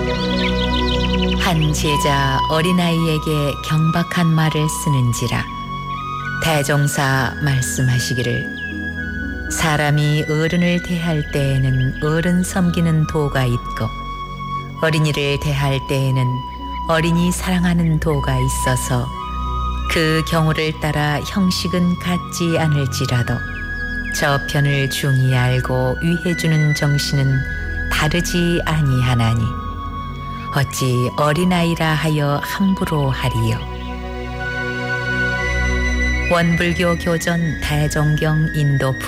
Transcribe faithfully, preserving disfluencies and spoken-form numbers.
한 제자 어린아이에게 경박한 말을 쓰는지라 대종사 말씀하시기를 사람이 어른을 대할 때에는 어른 섬기는 도가 있고 어린이를 대할 때에는 어린이 사랑하는 도가 있어서 그 경우를 따라 형식은 같지 않을지라도 저편을 중히 알고 위해주는 정신은 다르지 아니하나니 어찌 어린아이라 하여 함부로 하리요. 원불교 교전 대종경 인도